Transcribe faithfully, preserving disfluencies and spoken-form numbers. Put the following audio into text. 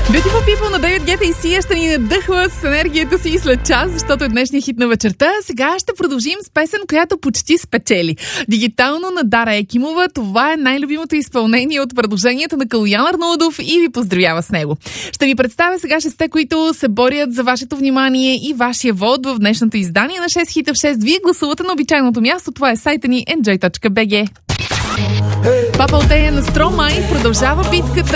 Beautiful People на Дейвид Гета и Сия ще ни надъхва с енергията си след час, защото е днешния хит на вечерта. Сега ще продължим с песен, която почти спечели. Дигитално на Дара Екимова. Това е най-любимото изпълнение от предложенията на Калоян Арнаудов и ви поздравява с него. Ще ви представя сега шесте, които се борят за вашето внимание и вашия вод в днешното издание на шест хита в шест. Вие гласувате на обичайното място. Това е сайта ни енджой точка би джи. Папа Отея на Стромай продължава битката